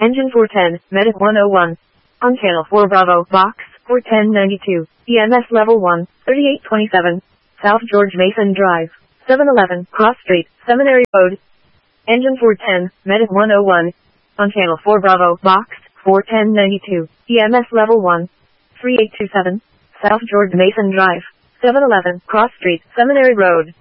Engine 410, Medic 101. On Channel 4 Bravo, Box 41092, EMS Level 1, 3827, South George Mason Drive, 711, Cross Street, Seminary Road. Engine 410, Medic 101. On Channel 4 Bravo, Box 41092, EMS Level 1, 3827, South George Mason Drive, 711, Cross Street, Seminary Road.